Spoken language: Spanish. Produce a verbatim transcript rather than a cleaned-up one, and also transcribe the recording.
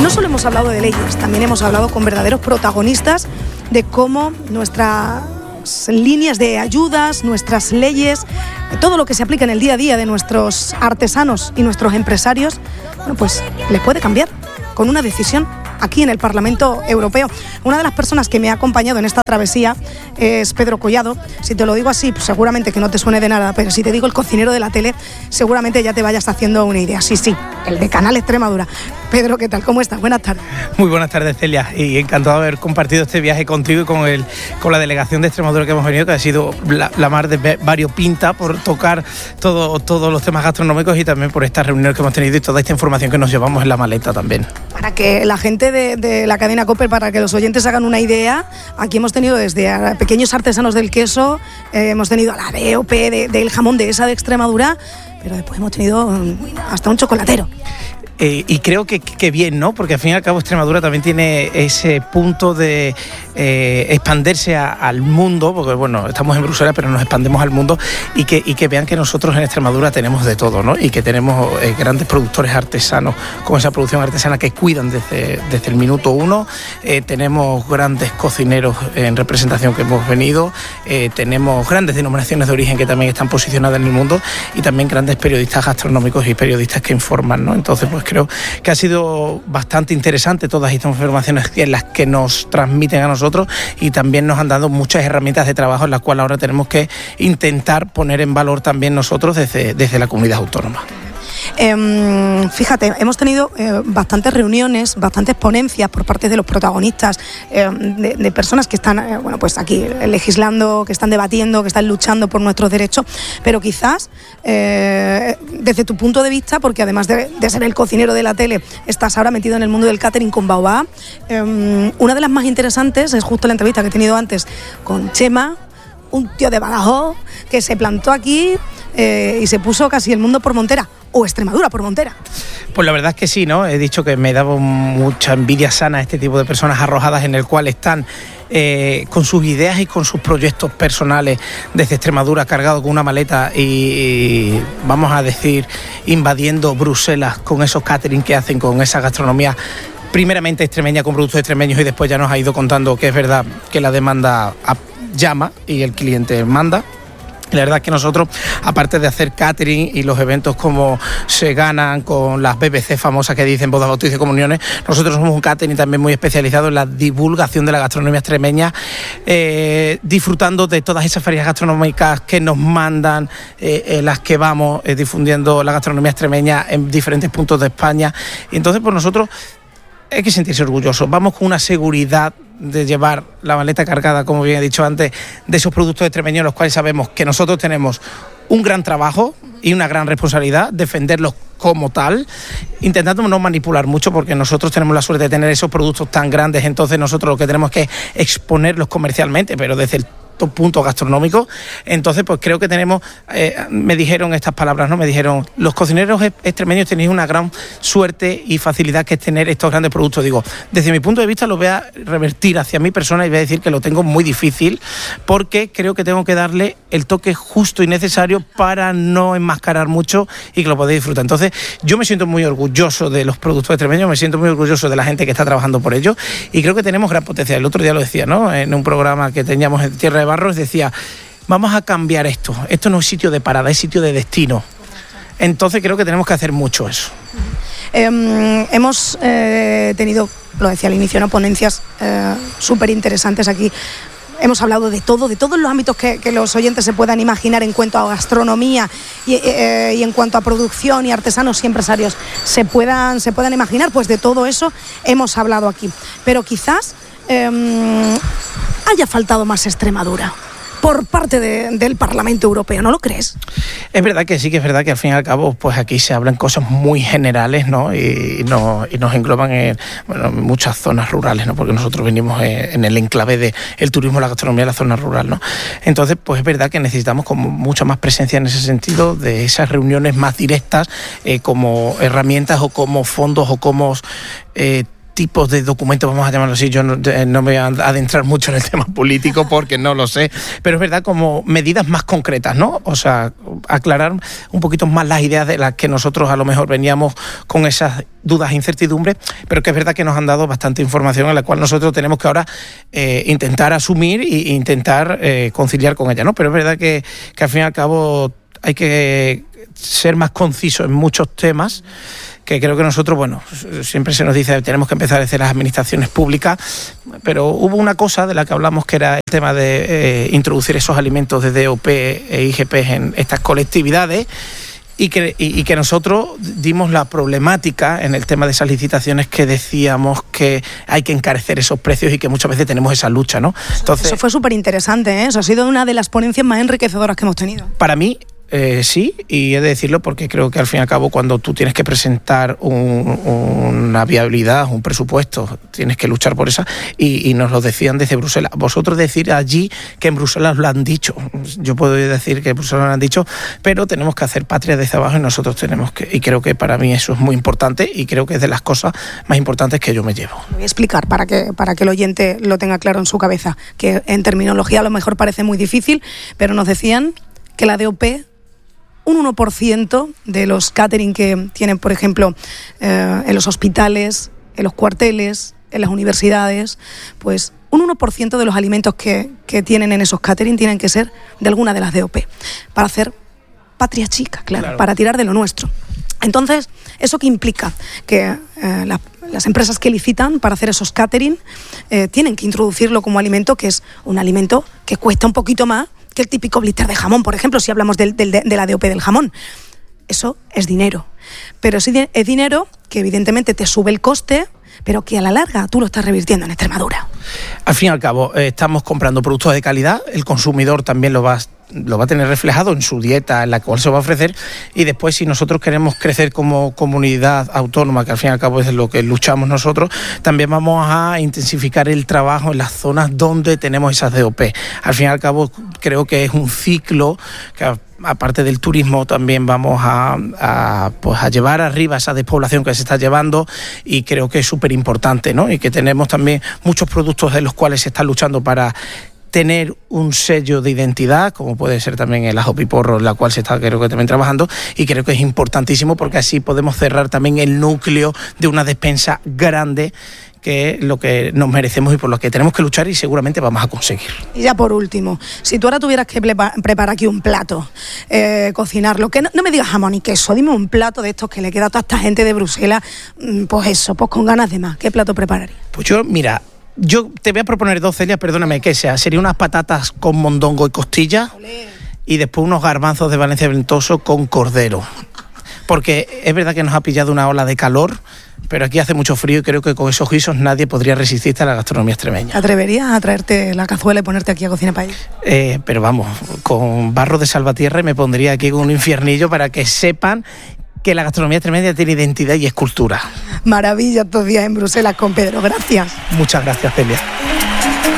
no solo hemos hablado de leyes, también hemos hablado con verdaderos protagonistas de cómo nuestras líneas de ayudas, nuestras leyes, todo lo que se aplica en el día a día de nuestros artesanos y nuestros empresarios, bueno, pues les puede cambiar con una decisión aquí en el Parlamento Europeo. Una de las personas que me ha acompañado en esta travesía es Pedro Collado. Si te lo digo así, pues seguramente que no te suene de nada, pero si te digo el cocinero de la tele, seguramente ya te vayas haciendo una idea. Sí, sí, el de Canal Extremadura. Pedro, ¿qué tal? ¿Cómo estás? Buenas tardes. Muy buenas tardes, Celia, y encantado de haber compartido este viaje contigo y con, el, con la delegación de Extremadura que hemos venido, que ha sido la, la mar de variopinta por tocar todo, todos los temas gastronómicos y también por estas reuniones que hemos tenido y toda esta información que nos llevamos en la maleta también. Para que la gente de, de la cadena COPE, para que los oyentes hagan una idea, aquí hemos tenido desde a pequeños artesanos del queso, eh, hemos tenido a la D O P de, del jamón de esa de Extremadura, pero después hemos tenido hasta un chocolatero. Eh, y creo que, que bien, ¿no? Porque al fin y al cabo Extremadura también tiene ese punto de eh, expandirse a, al mundo, porque bueno, estamos en Bruselas, pero nos expandemos al mundo y que, y que vean que nosotros en Extremadura tenemos de todo, ¿no? Y que tenemos eh, grandes productores artesanos con esa producción artesana que cuidan desde, desde el minuto uno. Eh, tenemos grandes cocineros en representación que hemos venido, eh, tenemos grandes denominaciones de origen que también están posicionadas en el mundo y también grandes periodistas gastronómicos y periodistas que informan, ¿no? Entonces, pues creo que ha sido bastante interesante todas estas informaciones en las que nos transmiten a nosotros y también nos han dado muchas herramientas de trabajo en las cuales ahora tenemos que intentar poner en valor también nosotros desde, desde la comunidad autónoma. Eh, fíjate, hemos tenido eh, bastantes reuniones, bastantes ponencias por parte de los protagonistas, eh, de, de personas que están eh, bueno, pues aquí legislando, que están debatiendo, que están luchando por nuestros derechos, pero quizás eh, desde tu punto de vista, porque además de, de ser el cocinero de la tele, estás ahora metido en el mundo del catering con Baobab, eh, una de las más interesantes es justo la entrevista que he tenido antes con Chema, un tío de Badajoz que se plantó aquí eh, y se puso casi el mundo por montera. O Extremadura por montera. Pues la verdad es que sí, ¿no? He dicho que me daba mucha envidia sana este tipo de personas arrojadas en el cual están eh, con sus ideas y con sus proyectos personales desde Extremadura, cargados con una maleta y, y vamos a decir invadiendo Bruselas con esos catering que hacen, con esa gastronomía primeramente extremeña con productos extremeños y después ya nos ha ido contando que es verdad que la demanda llama y el cliente manda. La verdad es que nosotros, aparte de hacer catering y los eventos como se ganan con las B B C famosas que dicen bodas, bautizos y comuniones, nosotros somos un catering también muy especializado en la divulgación de la gastronomía extremeña, eh, disfrutando de todas esas ferias gastronómicas que nos mandan, eh, en las que vamos eh, difundiendo la gastronomía extremeña en diferentes puntos de España. Y entonces, pues nosotros hay que sentirse orgullosos. Vamos con una seguridad de llevar la maleta cargada, como bien he dicho antes, de esos productos extremeños, los cuales sabemos que nosotros tenemos un gran trabajo y una gran responsabilidad, defenderlos como tal, intentando no manipular mucho, porque nosotros tenemos la suerte de tener esos productos tan grandes, entonces nosotros lo que tenemos que exponerlos comercialmente, pero desde el punto gastronómico. Entonces pues creo que tenemos, eh, me dijeron estas palabras, ¿no? Me dijeron, los cocineros extremeños tenéis una gran suerte y facilidad que es tener estos grandes productos. Digo, desde mi punto de vista lo voy a revertir hacia mi persona y voy a decir que lo tengo muy difícil, porque creo que tengo que darle el toque justo y necesario para no enmascarar mucho y que lo podáis disfrutar. Entonces yo me siento muy orgulloso de los productos extremeños, me siento muy orgulloso de la gente que está trabajando por ellos y creo que tenemos gran potencial. El otro día lo decía, ¿no? En un programa que teníamos en Tierra de Barros, decía, vamos a cambiar esto, esto no es sitio de parada, es sitio de destino. Entonces creo que tenemos que hacer mucho eso. Eh, hemos eh, tenido, lo decía al inicio, ¿no? ponencias eh, súper interesantes aquí. Hemos hablado de todo, de todos los ámbitos que, que los oyentes se puedan imaginar en cuanto a gastronomía y, eh, y en cuanto a producción y artesanos y empresarios se puedan, se puedan imaginar, pues de todo eso hemos hablado aquí. Pero quizás eh, haya faltado más Extremadura por parte de, del Parlamento Europeo, ¿no lo crees? Es verdad que sí, que es verdad que al fin y al cabo pues aquí se hablan cosas muy generales, ¿no? Y, y, nos, y nos engloban en, bueno, muchas zonas rurales, ¿no? Porque nosotros venimos en, en el enclave del turismo, la gastronomía de la zona rural, ¿no? Entonces pues es verdad que necesitamos como mucha más presencia en ese sentido, de esas reuniones más directas, eh, como herramientas o como fondos o como... Eh, tipos de documentos, vamos a llamarlo así, yo no, no me voy a adentrar mucho en el tema político porque no lo sé, pero es verdad, como medidas más concretas, ¿no? O sea, aclarar un poquito más las ideas de las que nosotros a lo mejor veníamos con esas dudas e incertidumbres, pero que es verdad que nos han dado bastante información en la cual nosotros tenemos que ahora eh, intentar asumir e intentar eh, conciliar con ella, ¿no? Pero es verdad que, que al fin y al cabo hay que ser más conciso en muchos temas, que creo que nosotros, bueno, siempre se nos dice que tenemos que empezar desde las administraciones públicas, pero hubo una cosa de la que hablamos que era el tema de eh, introducir esos alimentos de D O P e I G P en estas colectividades, y que, y, y que nosotros dimos la problemática en el tema de esas licitaciones, que decíamos que hay que encarecer esos precios y que muchas veces tenemos esa lucha, ¿no? Entonces, eso fue súper interesante, ¿eh? Eso ha sido una de las ponencias más enriquecedoras que hemos tenido. Para mí, Eh, sí, y he de decirlo porque creo que al fin y al cabo, cuando tú tienes que presentar un, una viabilidad, un presupuesto, tienes que luchar por esa, y, y nos lo decían desde Bruselas. Vosotros decir allí que en Bruselas lo han dicho, yo puedo decir que en Bruselas lo han dicho, pero tenemos que hacer patria desde abajo, y nosotros tenemos que, y creo que para mí eso es muy importante, y creo que es de las cosas más importantes que yo me llevo. Voy a explicar para que, para que el oyente lo tenga claro en su cabeza, que en terminología a lo mejor parece muy difícil, pero nos decían que la D O P, un uno por ciento de los catering que tienen, por ejemplo, eh, en los hospitales, en los cuarteles, en las universidades, pues un uno por ciento de los alimentos que, que tienen en esos catering tienen que ser de alguna de las D O P, para hacer patria chica, claro, claro. para tirar de lo nuestro. Entonces, ¿eso qué implica? Que eh, la, las empresas que licitan para hacer esos catering eh, tienen que introducirlo como alimento, que es un alimento que cuesta un poquito más que el típico blister de jamón, por ejemplo, si hablamos del, del, de la D O P del jamón. Eso es dinero. Pero es dinero que evidentemente te sube el coste, pero que a la larga tú lo estás revirtiendo en Extremadura. Al fin y al cabo, eh, estamos comprando productos de calidad, el consumidor también lo va a lo va a tener reflejado en su dieta, en la cual se va a ofrecer, y después, si nosotros queremos crecer como comunidad autónoma, que al fin y al cabo es lo que luchamos nosotros, también vamos a intensificar el trabajo en las zonas donde tenemos esas D O P. Al fin y al cabo, creo que es un ciclo que, aparte del turismo, también vamos a, a, pues a llevar arriba esa despoblación que se está llevando, y creo que es súper importante, ¿no? Y que tenemos también muchos productos de los cuales se está luchando para tener un sello de identidad, como puede ser también el ajo piporro, en la cual se está, creo que también trabajando, y creo que es importantísimo porque así podemos cerrar también el núcleo de una despensa grande, que es lo que nos merecemos y por lo que tenemos que luchar, y seguramente vamos a conseguir. Y ya por último, si tú ahora tuvieras que prepa- preparar aquí un plato, eh, cocinarlo, que no, no me digas jamón y queso, dime un plato de estos que le queda a toda esta gente de Bruselas, pues eso, pues con ganas de más, ¿qué plato prepararía? Pues yo, mira, yo te voy a proponer dos, Celia, perdóname, que sea, sería unas patatas con mondongo y costilla. Olé. Y después unos garbanzos de Valencia ventoso con cordero. Porque es verdad que nos ha pillado una ola de calor, pero aquí hace mucho frío y creo que con esos guisos nadie podría resistirse a la gastronomía extremeña. ¿Te atreverías a traerte la cazuela y ponerte aquí a cocinar paella? Eh, pero vamos, con barro de salvatierra, y me pondría aquí con un infiernillo para que sepan que la gastronomía extremeña tiene identidad y es cultura. Maravilla estos días en Bruselas con Pedro, gracias. Muchas gracias, Celia.